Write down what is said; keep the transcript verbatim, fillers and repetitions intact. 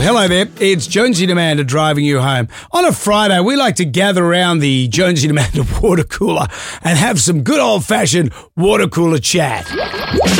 Hello there, it's Jonesy and Amanda driving you home. On a Friday, we like to gather around the Jonesy and Amanda water cooler and have some good old-fashioned water cooler chat.